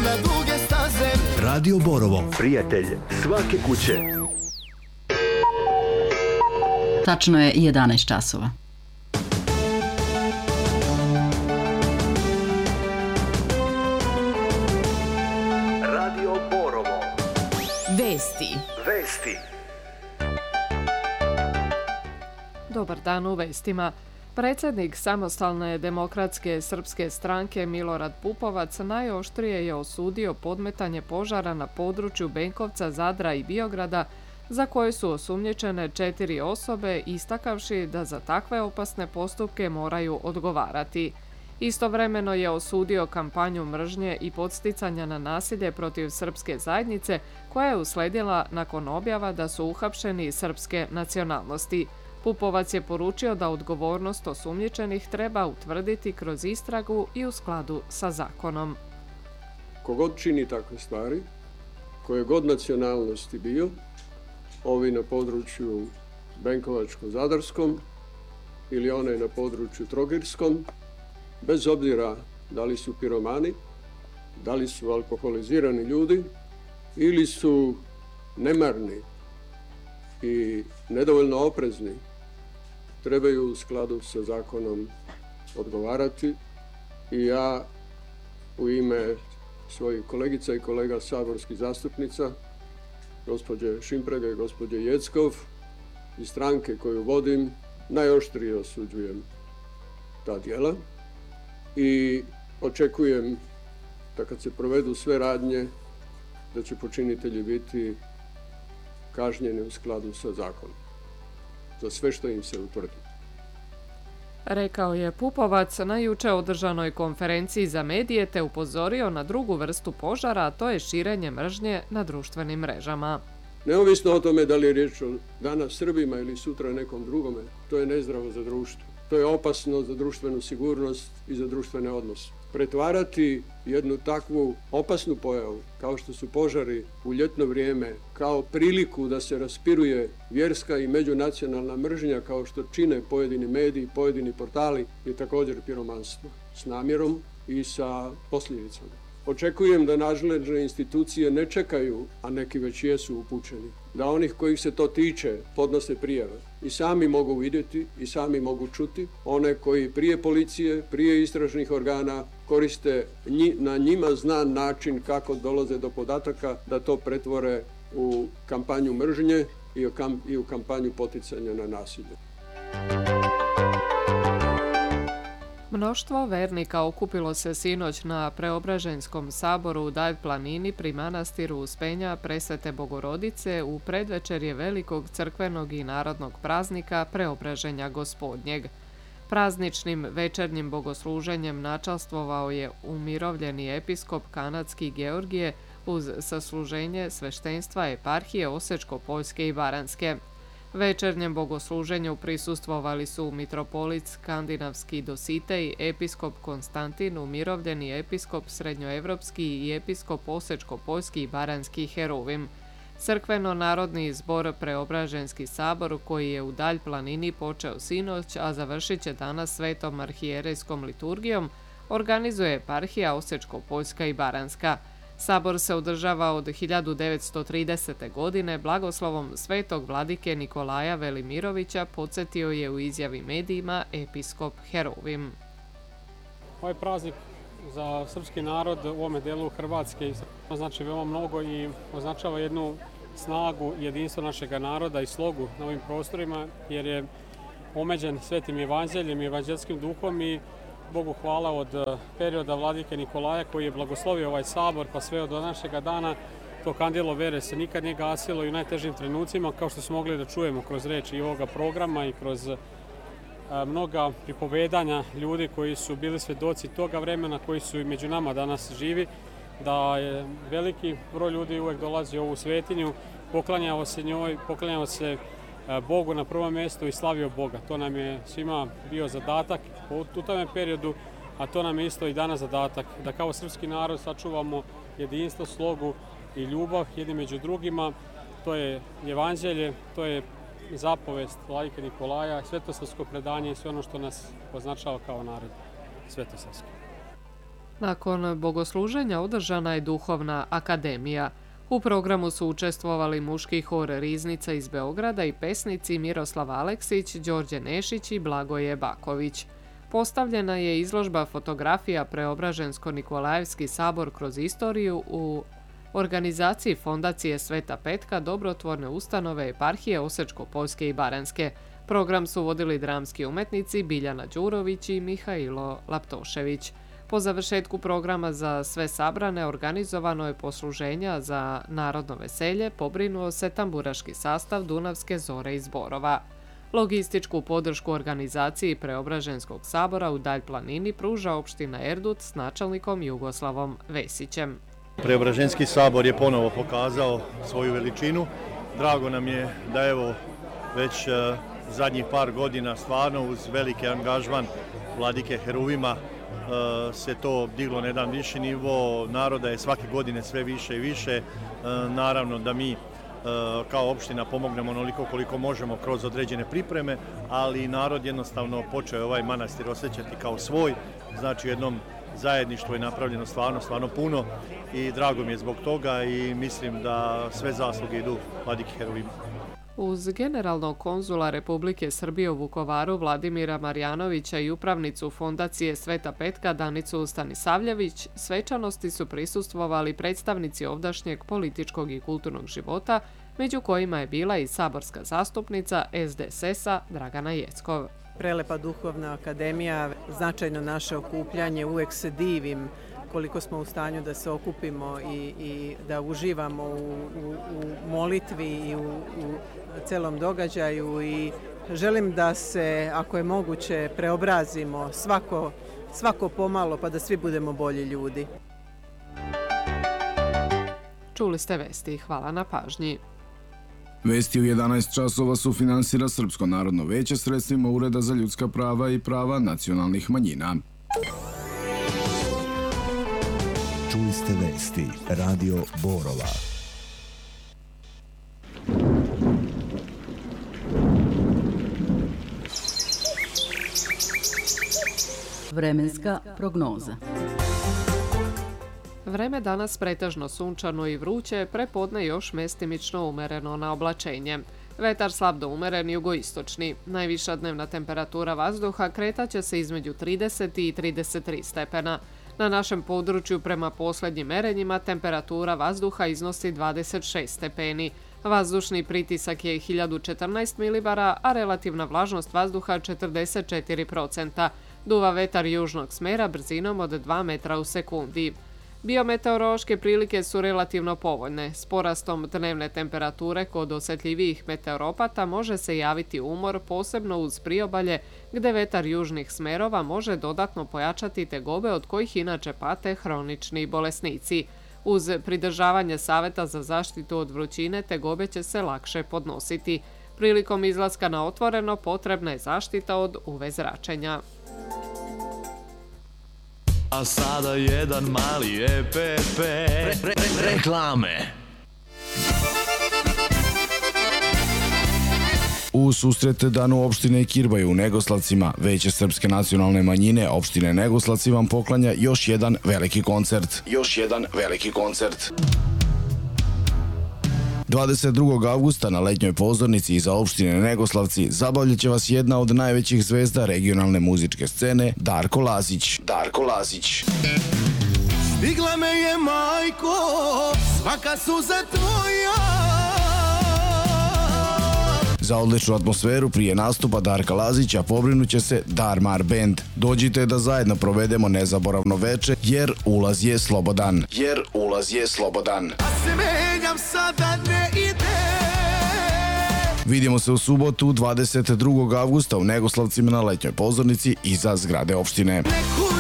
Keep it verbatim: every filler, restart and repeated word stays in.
na duge staze. Radio Borovo, prijatelj svake kuće. Tačno je jedanaest časova. Radio Borovo. Vesti. Vesti. Dobar dan u vestima. Predsjednik Samostalne demokratske srpske stranke Milorad Pupovac najoštrije je osudio podmetanje požara na području Benkovca, Zadra i Biograda, za koje su osumnjičene četiri osobe, istakavši da za takve opasne postupke moraju odgovarati. Istovremeno je osudio kampanju mržnje i podsticanja na nasilje protiv srpske zajednice koja je usledila nakon objava da su uhapšeni srpske nacionalnosti. Pupovac je poručio da odgovornost osumnjičenih treba utvrditi kroz istragu i u skladu sa zakonom. Kogod čini takve stvari, koje god nacionalnosti bio, ovi na području Benkovačko-Zadarskom ili one na području Trogirskom, bez obzira da li su piromani, da li su alkoholizirani ljudi ili su nemarni i nedovoljno oprezni, trebaju u skladu sa zakonom odgovarati. I ja u ime svojih kolegica i kolega saborskih zastupnica, gospođe Šimprega i gospođe Jeckov i stranke koju vodim, najoštrije osuđujem ta djela i očekujem da kad se provedu sve radnje, da će počinitelji biti kažnjeni u skladu sa zakonom za sve što im se utvrdi. Rekao je Pupovac na juče održanoj konferenciji za medije te upozorio na drugu vrstu požara, a to je širenje mržnje na društvenim mrežama. Neovisno o tome da li je riječ o danas Srbima ili sutra nekom drugome, to je nezdravo za društvo. To je opasno za društvenu sigurnost i za društvene odnose. Pretvarati jednu takvu opasnu pojavu, kao što su požari u ljetno vrijeme, kao priliku da se raspiruje vjerska i međunacionalna mržnja, kao što čine pojedini mediji, pojedini portali, je također piromanstvo s namjerom i sa posljedicama. Očekujem da nadležne institucije ne čekaju, a neki već jesu upućeni, da onih kojih se to tiče podnose prijave i sami mogu vidjeti i sami mogu čuti one koji prije policije, prije istražnih organa koriste na njima znan način kako dolaze do podataka, da to pretvore u kampanju mržnje i u kampanju poticanja na nasilje. Mnoštvo vernika okupilo se sinoć na Preobraženskom saboru u Dalj planini pri manastiru Uspenja Presvete Bogorodice u predvečerje velikog crkvenog i narodnog praznika Preobraženja Gospodnjeg. Prazničnim večernjim bogosluženjem načastvovao je umirovljeni episkop kanadski Georgije uz sasluženje sveštenstva eparhije Osečko-Poljske i Baranjske. Večernjem bogosluženju prisustvovali su mitropolit skandinavski Dositej, episkop Konstantin, umirovljeni episkop srednjoevropski i episkop Osečko-Poljski i Baranjski Heruvim. Crkveno-narodni zbor Preobraženski sabor, koji je u Dalj planini počeo sinoć, a završit će danas svetom arhijerejskom liturgijom, organizuje eparhija Osečko-Poljska i Baranjska. Sabor se održava od hiljadu devetsto tridesete. godine blagoslovom svetog vladike Nikolaja Velimirovića, podsjetio je u izjavi medijima episkop Heruvim. Ovaj praznik za srpski narod u ovome delu Hrvatske znači veoma mnogo i označava jednu snagu i jedinstvo našega naroda i slogu na ovim prostorima, jer je omeđen svetim evanđeljem i evanđelskim duhom i Bogu hvala od perioda vladike Nikolaja koji je blagoslovio ovaj sabor pa sve od današnjega dana. To kandilo vere se nikad nije gasilo i u najtežim trenucima, kao što smo mogli da čujemo kroz reči i ovoga programa i kroz mnoga pripovedanja ljudi koji su bili svedoci toga vremena, koji su i među nama danas živi, da je veliki broj ljudi uvek dolazi u ovu svetinju, poklanjao se njoj, poklanjao se Bogu na prvom mjestu i slavio Boga. To nam je svima bio zadatak u tome periodu, a to nam je isto i danas zadatak, da kao srpski narod sačuvamo jedinstvo, slogu i ljubav jedni među drugima. To je evanđelje, to je zapovest vladike Nikolaja, svetosavsko predanje i sve ono što nas označava kao narod svetosavski. Nakon bogosluženja održana je duhovna akademija. U programu su učestvovali muški hor Riznica iz Beograda i pesnici Miroslav Aleksić, Đorđe Nešić i Blagoje Baković. Postavljena je izložba fotografija Preobražensko-Nikolajevski sabor kroz istoriju u organizaciji Fondacije Sveta Petka, dobrotvorne ustanove eparhije Osečko-Poljske i Baranjske. Program su vodili dramski umetnici Biljana Đurović i Mihailo Laptošević. Po završetku programa za sve sabrane organizovano je posluženja za narodno veselje, pobrinuo se tamburaški sastav Dunavske zore iz Borova. Logističku podršku organizaciji Preobraženskog sabora u Dalj planini pruža opština Erdut s načelnikom Jugoslavom Vesićem. Preobraženski sabor je ponovo pokazao svoju veličinu. Drago nam je da evo već zadnjih par godina stvarno uz veliki angažman vladike Heruvima se to diglo na jedan viši nivo, naroda je svake godine sve više i više. Naravno da mi kao opština pomognemo onoliko koliko možemo kroz određene pripreme, ali narod jednostavno počeo ovaj manastir osjećati kao svoj, znači u jednom zajedništvu je napravljeno stvarno, stvarno puno i drago mi je zbog toga i mislim da sve zasluge idu vladiki Heruvima. Uz generalnog konzula Republike Srbije u Vukovaru Vladimira Marjanovića i upravnicu Fondacije Sveta Petka Danicu Stanisavljević, svečanosti su prisustvovali predstavnici ovdašnjeg političkog i kulturnog života, među kojima je bila i saborska zastupnica S D S S-a Dragana Jeckov. Prelepa duhovna akademija, značajno naše okupljanje, uvek se divim koliko smo u stanju da se okupimo i, i da uživamo u, u, u molitvi i u, u celom događaju i želim da se, ako je moguće, preobrazimo svako, svako pomalo pa da svi budemo bolji ljudi. Čuli ste vesti. Hvala na pažnji. Vesti u jedanaest časova su finansira Srpsko narodno veće sredstvima Ureda za ljudska prava i prava nacionalnih manjina. Čuli ste vesti Radio Borova. Vremenska prognoza. Vreme danas pretežno sunčano i vruće, prepodne još mestimično umereno na oblačenje. Vetar slab do umeren jugoistočni. Najviša dnevna temperatura vazduha kretaće se između trideset i trideset tri stepena. Na našem području prema poslednjim merenjima temperatura vazduha iznosi dvadeset šest stepeni. Vazdušni pritisak je hiljadu četrnaest milibara, a relativna vlažnost vazduha četrdeset četiri procenta. Duva vetar južnog smera brzinom od dva metra u sekundi. Biometeorološke prilike su relativno povoljne. S porastom dnevne temperature kod osetljivijih meteoropata može se javiti umor, posebno uz priobalje, gde vetar južnih smerova može dodatno pojačati tegobe od kojih inače pate hronični bolesnici. Uz pridržavanje saveta za zaštitu od vrućine, tegobe će se lakše podnositi. Prilikom izlaska na otvoreno potrebna je zaštita od U V zračenja. A sada jedan mali E P P re, re, re, reklame. U susret danu opštine Kirbaju u Negoslavcima, Veće srpske nacionalne manjine opštine Negoslavci vam poklanja još jedan veliki koncert. Još jedan veliki koncert. dvadeset drugog avgusta na letnjoj pozornici iza opštine Negoslavci zabavljat će vas jedna od najvećih zvezda regionalne muzičke scene, Darko Lazić. Darko Lazić. Stigla me je majko, svaka suza tvoja. Za odličnu atmosferu prije nastupa Darka Lazića pobrinuće se Darmar Band. Dođite da zajedno provedemo nezaboravno veče, jer ulaz je slobodan. Jer ulaz je slobodan. A se menjam sada ne ide. Vidimo se u subotu dvadeset drugog avgusta u Negoslavcima na letnjoj pozornici iza zgrade opštine. Neku